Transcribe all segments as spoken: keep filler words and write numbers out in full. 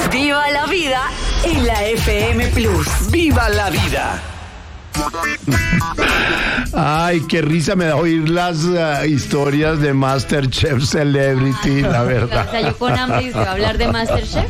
Viva la vida en la F M Plus. ¡Viva la vida! Ay, qué risa me da oír las uh, historias de MasterChef Celebrity, la verdad. O sea, yo con hambre y usted va a hablar de MasterChef.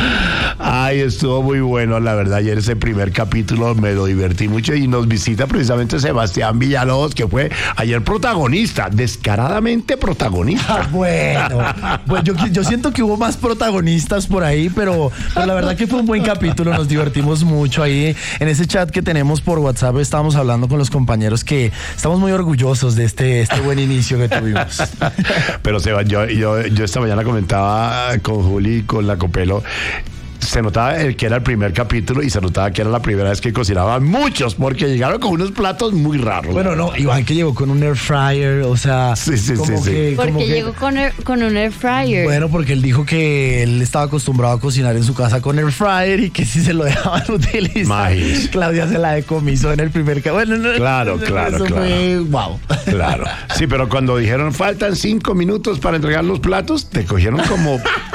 Ay, estuvo muy bueno, la verdad. Ayer ese primer capítulo me lo divertí mucho y nos visita precisamente Sebastián Villalobos, que fue ayer protagonista, descaradamente protagonista. Ah, bueno, pues yo, yo siento que hubo más protagonistas por ahí, pero, pero la verdad que fue un buen capítulo, nos divertimos mucho ahí en ese chat que tenemos por WhatsApp. Estábamos hablando con los compañeros que estamos muy orgullosos de este, este buen inicio que tuvimos. Pero Seba, yo, yo, yo esta mañana comentaba con Juli y con la Copelo. Se notaba el que era el primer capítulo y se notaba que era la primera vez que cocinaban muchos, porque llegaron con unos platos muy raros. Bueno, no, Iván que llegó con un air fryer, o sea, sí, sí, como sí, que, sí. Porque como que, llegó con, air, con un air fryer. Bueno, porque él dijo que él estaba acostumbrado a cocinar en su casa con air fryer y que si se lo dejaban utilizar, Magis. Claudia se la decomisó en el primer capítulo. Bueno, no, Claro, claro, eso claro. fue wow. Claro. Sí, pero cuando dijeron faltan cinco minutos para entregar los platos, te cogieron como...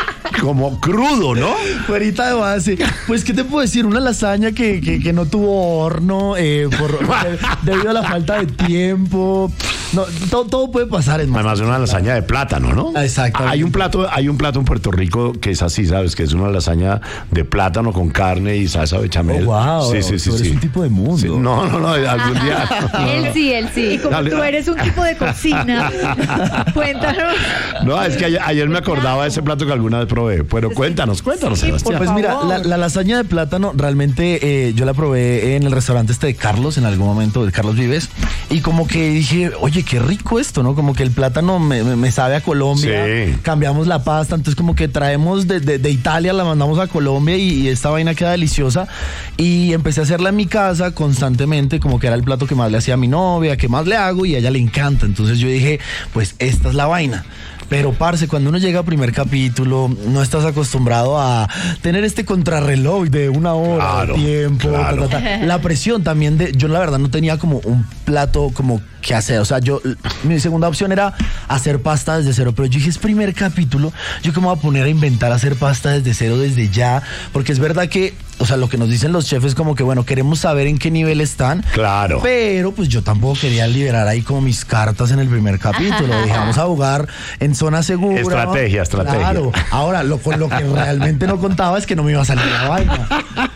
como crudo, ¿no? Fuerita de base. Pues, ¿qué te puedo decir? Una lasaña que, que, que no tuvo horno eh, por, de, debido a la falta de tiempo. No, todo, todo puede pasar. En Además, una lasaña de plátano, ¿no? Exacto. Hay un plato, hay un plato en Puerto Rico que es así, ¿sabes? Que es una lasaña de plátano con carne y salsa bechamel. Oh, wow. Sí, sí, sí. Tú eres sí. un tipo de mundo. Sí. No, no, no, algún día. No, Él no. sí, él sí. Y como Dale. tú eres un tipo de cocina, cuéntanos. No, es que ayer, ayer me acordaba de ese plato que alguna vez probé. Pero cuéntanos, cuéntanos, Sí, Sebastián. Pues mira, favor. la, la lasaña de plátano realmente eh, yo la probé en el restaurante este de Carlos en algún momento, de Carlos Vives, y como que dije, oye, qué rico esto, ¿no? Como que el plátano me, me, me sabe a Colombia, Sí. cambiamos la pasta, entonces como que traemos de, de, de Italia, la mandamos a Colombia y, y esta vaina queda deliciosa, y empecé a hacerla en mi casa constantemente, como que era el plato que más le hacía a mi novia, que más le hago, y a ella le encanta, entonces yo dije, pues esta es la vaina. Pero, parce, cuando uno llega a primer capítulo, no estás acostumbrado a tener este contrarreloj de una hora Claro, de tiempo. claro. Ta, ta, ta. La presión también de... Yo, la verdad, no tenía como un plato como que hacer. O sea, yo... Mi segunda opción era hacer pasta desde cero. Pero yo dije, es primer capítulo. Yo cómo voy a poner a inventar hacer pasta desde cero, desde ya. Porque es verdad que... O sea, lo que nos dicen los chefs es como que, bueno, queremos saber en qué nivel están. Claro. Pero, pues, yo tampoco quería liberar ahí como mis cartas en el primer capítulo. Dije, vamos a jugar en zona segura. Estrategia, estrategia. Claro. Ahora, lo, con lo que realmente no contaba es que no me iba a salir la vaina.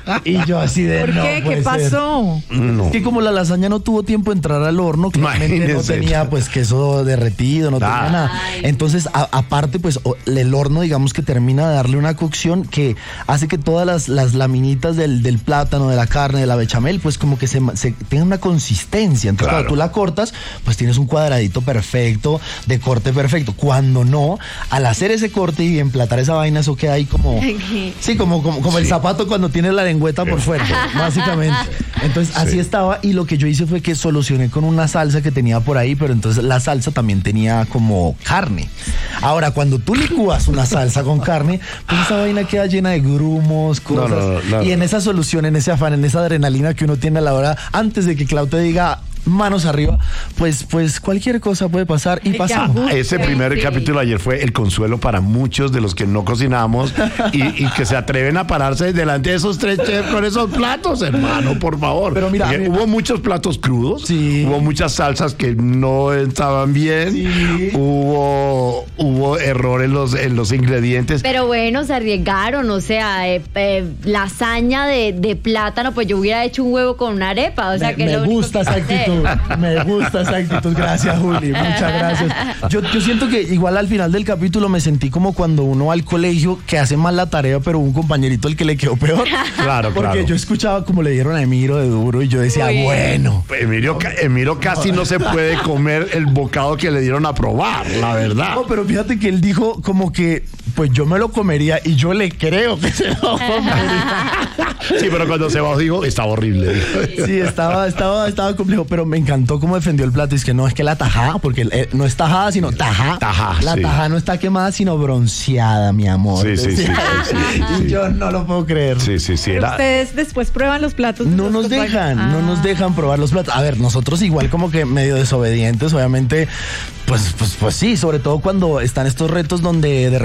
Y yo así de, ¿Por no qué? puede ¿Qué ser. pasó? No. Es que como la lasaña no tuvo tiempo de entrar al horno, claramente no Imagínense. tenía pues queso derretido, no Ah. tenía nada. Ay. Entonces, a- aparte, pues o- el horno, digamos que termina de darle una cocción que hace que todas las, las laminitas del, del plátano, de la carne, de la bechamel, pues como que se, ma- se tengan una consistencia. Entonces, Claro. cuando tú la cortas, pues tienes un cuadradito perfecto, de corte perfecto. Cuando no, al hacer ese corte y emplatar esa vaina, eso queda ahí como... Sí, como, como, como el zapato cuando tiene la lengüeta por fuera, básicamente. Entonces, así Sí. estaba. Y lo que yo hice fue que solucioné con una salsa que tenía por ahí, pero entonces la salsa también tenía como carne. Ahora, cuando tú licúas una salsa con carne, pues esa vaina queda llena de grumos, No, cosas. no, no, no, y no. en esa solución, en ese afán, en esa adrenalina que uno tiene a la hora, antes de que Clau te diga manos arriba, pues, pues cualquier cosa puede pasar y que pasa. ajuste. Ese primer Sí. capítulo ayer fue el consuelo para muchos de los que no cocinamos y, y que se atreven a pararse delante de esos tres chefs con esos platos, hermano, por favor. Pero mira, Porque mira. hubo muchos platos crudos, Sí. hubo muchas salsas que no estaban bien, Sí. hubo, hubo error en los, en los ingredientes. Pero bueno, se arriesgaron, o sea, eh, eh, lasaña de, de plátano, pues yo hubiera hecho un huevo con una arepa, o sea me, que me lo único gusta que esa hacer. actitud, me gusta esa actitud, gracias Juli, muchas gracias. Yo, yo siento que igual al final del capítulo me sentí como cuando uno va al colegio que hace mal la tarea, pero un compañerito el que le quedó peor. Claro, Porque claro. yo escuchaba como le dieron a Emiro de duro y yo decía, Uy. bueno. Emilio, ca- Emilio casi no se puede comer el bocado que le dieron a probar, la verdad. No, pero fíjate que él dijo como que, pues yo me lo comería y yo le creo que se lo comería. Sí, pero cuando se bajó dijo, estaba horrible. dijo. Sí, estaba, estaba, estaba complejo, pero me encantó cómo defendió el plato. Y es que no es que la tajada, porque eh, no es tajada, sino tajá. Tajá, La sí. tajá no está quemada, sino bronceada, mi amor. Sí, sí, sí, Decía. sí, sí, sí. Y yo no lo puedo creer. Sí, sí, sí. Pero Era, ustedes después prueban los platos. de No los nos compañeros. dejan, Ah. no nos dejan probar los platos. A ver, nosotros igual como que medio desobedientes, obviamente, pues, pues, pues sí, sobre todo cuando están estos retos donde de repente llaman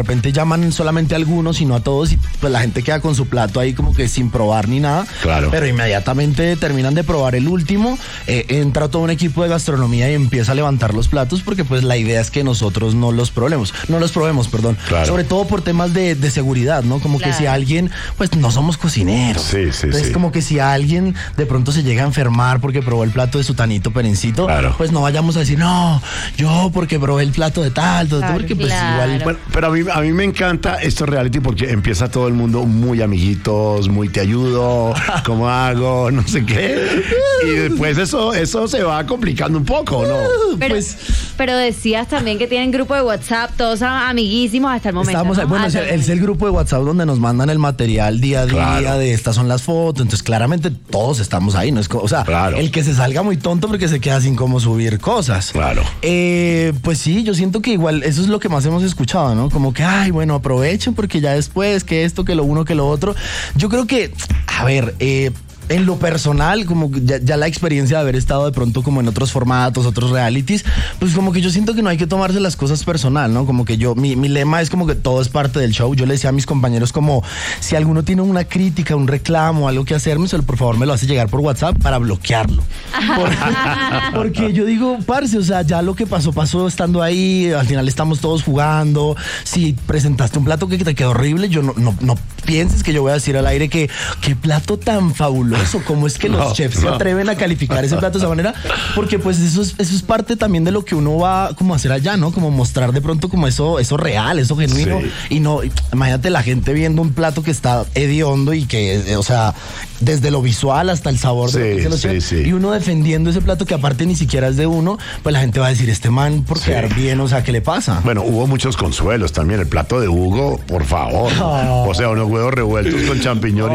llaman solamente a algunos, sino a todos, y pues la gente queda con su plato ahí como que sin probar ni nada. Claro. Pero inmediatamente terminan de probar el último, eh, entra todo un equipo de gastronomía y empieza a levantar los platos, porque pues la idea es que nosotros no los probemos, no los probemos, perdón. Claro. Sobre todo por temas de, de seguridad, ¿no? Como Claro. que si alguien, pues no somos cocineros. Sí, sí, Entonces sí. como que si alguien de pronto se llega a enfermar porque probó el plato de sutanito perencito, Claro. pues no vayamos a decir, no, yo porque probé el plato de tal, todo, Claro, porque pues claro. igual... Bueno, pero a mí, a mí me encanta esto reality porque empieza todo el mundo muy amiguitos, muy te ayudo, ¿cómo hago? No sé qué. Y después eso, eso se va complicando un poco, ¿no? Pero, pues pero decías también que tienen grupo de WhatsApp, todos amiguísimos hasta el momento. estábamos, ¿no? bueno, Hasta es el el, es el grupo de WhatsApp donde nos mandan el material día a día, Claro. de estas son las fotos, entonces claramente todos estamos ahí, no es co- o sea, Claro. el que se salga muy tonto porque se queda sin cómo subir cosas. Claro. Eh, pues sí, yo siento que igual eso es lo que más hemos escuchado, ¿no? Como que, ay, bueno, aprovechen porque ya después, que esto, que lo uno, que lo otro. Yo creo que, a ver, eh, en lo personal, como que ya, ya la experiencia de haber estado de pronto como en otros formatos, otros realities, pues como que yo siento que no hay que tomarse las cosas personal, ¿no? Como que yo, mi, mi lema es como que todo es parte del show. Yo le decía a mis compañeros como, si alguno tiene una crítica, un reclamo, algo que hacerme, solo por favor me lo hace llegar por WhatsApp para bloquearlo. Porque, porque yo digo, parce, o sea, ya lo que pasó, pasó estando ahí, al final estamos todos jugando. Si presentaste un plato que te quedó horrible, yo no, no, no pienses que yo voy a decir al aire que qué plato tan fabuloso. ¿Cómo es que los No, chefs se no. atreven a calificar ese plato de esa manera? Porque pues eso es, eso es parte también de lo que uno va como a hacer allá, ¿no? Como mostrar de pronto como eso, eso real, eso genuino. Sí. Y no, imagínate la gente viendo un plato que está hediondo y que, eh, o sea, desde lo visual hasta el sabor de lo Sí, que dicen los sí, chefs, sí. y uno defendiendo ese plato que aparte ni siquiera es de uno, pues la gente va a decir, este man por Sí. quedar bien, o sea, ¿qué le pasa? Bueno, hubo muchos consuelos también. El plato de Hugo, por favor. Oh. O sea, unos huevos revueltos con champiñón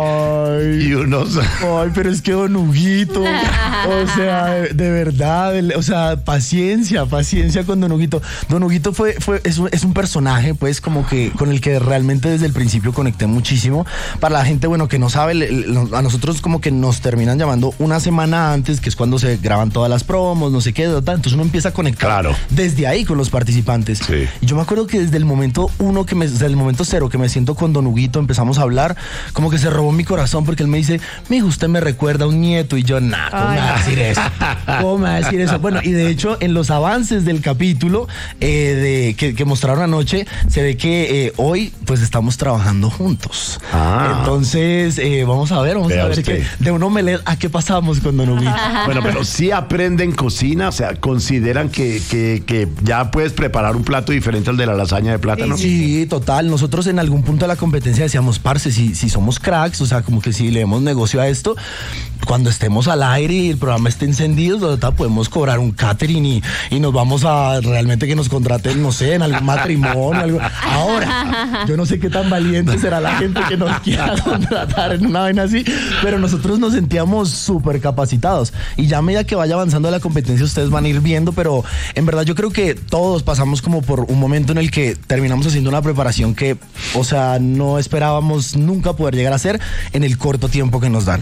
Ay. y, y unos... Ay, pero es que Don Huguito, o sea, de, de verdad, el- o sea, paciencia, paciencia con Don Huguito. Don Huguito fue, fue, es un, es un personaje, pues, como que con el que realmente desde el principio conecté muchísimo. Para la gente, bueno, que no sabe, le- le- a nosotros como que nos terminan llamando una semana antes, que es cuando se graban todas las promos, no sé qué, ta, ta. Entonces uno empieza a conectar Claro. desde ahí con los participantes. Sí. Y yo me acuerdo que desde el momento uno, que me, desde el momento cero que me siento con Don Huguito, empezamos a hablar, como que se robó mi corazón, porque él me dice, mijo, usted me recuerda a un nieto, y yo, nah, ¿cómo me va a decir eso? ¿Cómo me va a decir eso? Bueno, y de hecho, en los avances del capítulo eh, de, que, que mostraron anoche, se ve que eh, hoy, pues, estamos trabajando juntos. Ah. Entonces, eh, vamos a ver, vamos Vea a ver usted. que de un omelette a qué pasamos con Don Huguito. Bueno, pero sí aprenden cocina, o sea, consideran que, que, que ya puedes preparar un plato diferente al de la lasaña de plátano. Sí, total. Nosotros en algún punto de la competencia decíamos, parce, si, si somos cracks, o sea, como que si le demos negocio a esto, cuando estemos al aire y el programa esté encendido, total, podemos cobrar un catering y, y nos vamos a realmente que nos contraten, no sé, en algún matrimonio. Algo. Ahora, yo no sé qué tan valiente será la gente que nos quiera contratar en una vaina así, pero nosotros nos sentíamos súper capacitados. Y ya a medida que vaya avanzando la competencia, ustedes van a ir viendo, pero en verdad yo creo que todos pasamos como por un momento en el que terminamos haciendo una preparación que, o sea, no esperábamos nunca poder llegar a hacer en el corto tiempo que nos dan.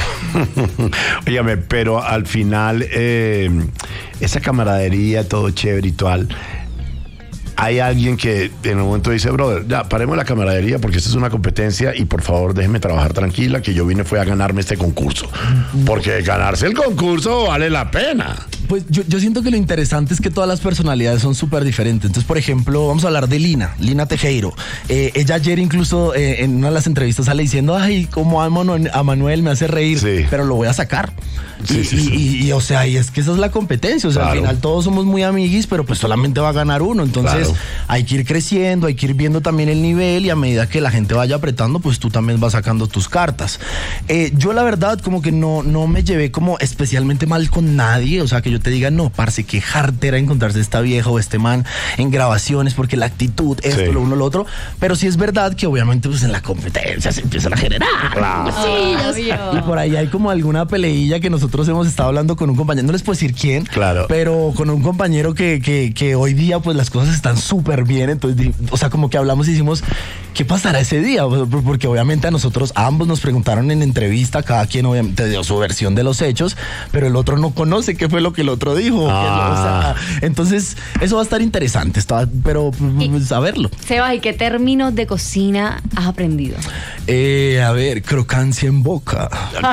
Óyame, pero al final, eh, esa camaradería, todo chévere y tal. Hay alguien que en un momento dice, brother, ya, paremos la camaradería porque esta es una competencia y por favor déjeme trabajar tranquila, que yo vine fue a ganarme este concurso. Porque ganarse el concurso vale la pena. Pues yo, yo siento que lo interesante es que todas las personalidades son súper diferentes. Entonces, por ejemplo, vamos a hablar de Lina, Lina Tejero. Eh, ella ayer incluso eh, en una de las entrevistas sale diciendo, ay, como a Manuel, a Manuel me hace reír, Sí. pero lo voy a sacar. Sí, y, sí, y- sí. y- y, o sea, y es que esa es la competencia. O sea, Claro. al final todos somos muy amiguis, pero pues solamente va a ganar uno. Entonces, Claro. hay que ir creciendo, hay que ir viendo también el nivel y a medida que la gente vaya apretando, pues tú también vas sacando tus cartas. Eh, yo la verdad como que no, no me llevé como especialmente mal con nadie, o sea, que yo te diga, no, parce, qué jartera encontrarse esta vieja o este man en grabaciones porque la actitud, esto, Sí. lo uno, lo otro, pero sí es verdad que obviamente pues en la competencia se empiezan a generar. Claro. Obvio. Y por ahí hay como alguna peleilla que nosotros hemos estado hablando con un compañero, no les puedo decir quién, Claro. pero con un compañero que, que, que hoy día pues las cosas están súper bien, entonces, di- o sea, como que hablamos y hicimos, ¿qué pasará ese día? Porque obviamente a nosotros ambos nos preguntaron en entrevista, cada quien obviamente dio su versión de los hechos, pero el otro no conoce qué fue lo que el otro dijo. Ah. O sea, entonces, eso va a estar interesante, está, pero pues, a verlo. Sebas, ¿y qué términos de cocina has aprendido? Eh, a ver, crocancia en boca.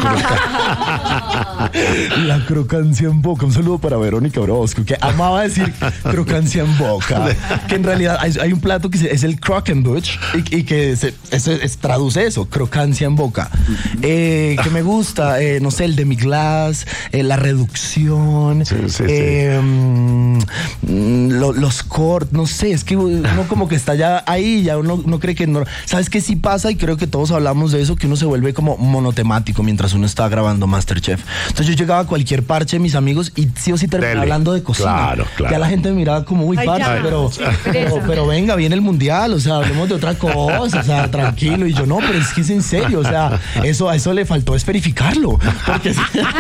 La crocancia en boca. Un saludo para Verónica Brosco, que amaba decir crocancia en boca. Que en realidad hay, hay un plato que se, es el croquembouche y, y que se, es, es, traduce eso, crocancia en boca. Eh, que me gusta, eh, no sé, el demi-glace, eh, la reducción, sí, sí, eh, sí. Mm, lo, los cortes, no sé, es que uno como que está ya ahí, ya uno no cree que no. ¿Sabes qué sí pasa? Y creo que todos hablamos de eso, que uno se vuelve como monotemático mientras uno está grabando MasterChef. Entonces yo llegaba a cualquier parche de mis amigos y sí o sí terminaba hablando de cocina. Claro, claro. Ya la gente me miraba como, uy, Ay, parce, ya. pero, Sí, pero, pero venga, viene el mundial, o sea, hablemos de otra cosa, o sea, tranquilo. Y yo, no, pero es que es en serio, o sea, eso, a eso le faltó es verificarlo. Porque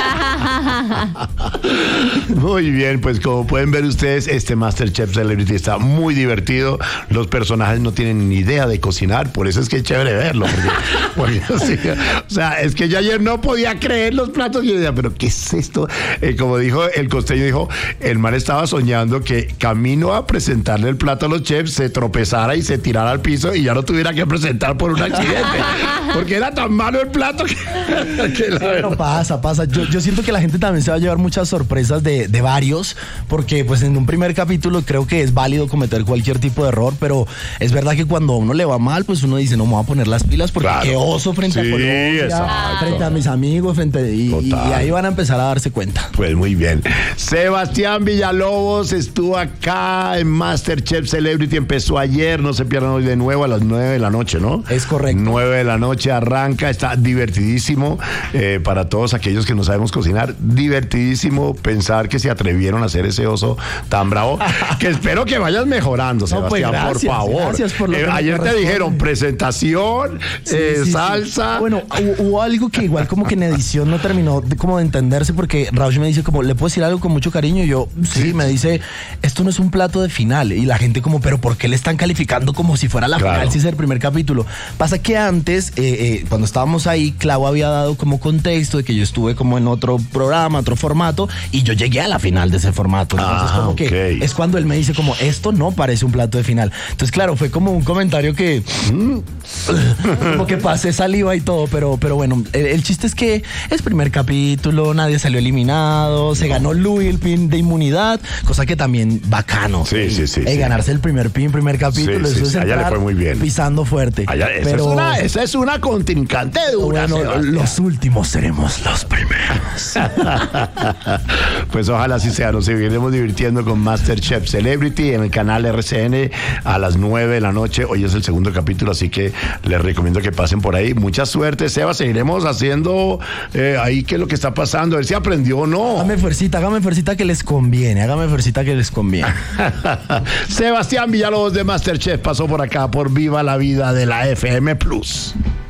Muy bien, pues como pueden ver ustedes, este MasterChef Celebrity está muy divertido. Los personajes no tienen ni idea de cocinar, por eso es que es chévere verlo. Porque, porque, sí, o sea, es que yo ayer no podía creer los platos. Y yo decía, pero ¿qué es esto? Eh, como dijo el costeño, dijo, el man estaba soñando que camino a presentarle el plato a los chefs se tropezara y se tirara al piso y ya no tuviera que presentar por un accidente. Porque era tan malo el plato que, que la Pero pasa, pasa. Yo, yo siento que la gente también se va a llevar muchas sorpresas de, de varios, porque pues en un primer capítulo creo que es válido cometer cualquier tipo de error, pero es verdad que cuando a uno le va mal, pues uno dice, no me voy a poner las pilas porque Claro. qué oso frente Sí, a Colombia, exacto. frente a mis amigos, frente a, y, y Total. ahí van a empezar a darse cuenta. Pues muy bien. Sebastián Villalobos estuvo acá en MasterChef Celebrity, empezó ayer, no se pierdan hoy de nuevo a las nueve de la noche, ¿no? Es correcto. nueve de la noche arranca, está divertidísimo eh, para todos aquellos que no sabemos cocinar, divertidísimo pensar que se atrevieron a hacer ese oso tan bravo, que espero que vayas mejorando, No, pues, Sebastián, gracias, por favor. gracias por lo Eh, que me ayer te corresponde. dijeron presentación, Sí, eh, sí, sí. salsa. Bueno, hubo, hubo algo que igual como que en edición no terminó de, como de entenderse, porque Rausch me dice como, ¿le puedo decir algo con mucho cariño? Y yo, sí, Sí. me dice, esto no es un plato de final. Y la gente como, ¿pero por qué le están calificando como si fuera la Claro. final, si es el primer capítulo? Pasa que antes, eh, eh, cuando estábamos ahí, Clau había dado como contexto de que yo estuve como en otro programa, otro formato, y yo llegué a la final de ese formato. Entonces Ah, como que ok. es cuando él me dice como, esto no parece un plato de final. Entonces claro, fue como un comentario que como que pasé saliva y todo, pero, pero bueno, el, el chiste es que es primer capítulo, nadie salió eliminado, se ganó Louis el pin de inmunidad, cosa que también bacano. Sí, sí, sí, Eh, sí. Ganarse el primer pin, primer capítulo, Sí, sí, eso es sí, a ella le entrar fue muy bien. pisando fuerte. Allá, esa, pero es una, esa es una contrincante dura, bueno, Sebastián. los últimos seremos los primeros. Pues ojalá así sea, nos seguiremos divirtiendo con MasterChef Celebrity en el canal R C N a las nueve de la noche. Hoy es el segundo capítulo, así que les recomiendo que pasen por ahí. Mucha suerte, Seba. Seguiremos haciendo eh, ahí qué es lo que está pasando, a ver si aprendió o no. Hágame fuercita, hágame fuercita que les conviene, hágame fuercita que les conviene. Sebastián Villalobos de MasterChef pasó por acá por Viva la Vida de la F M Plus.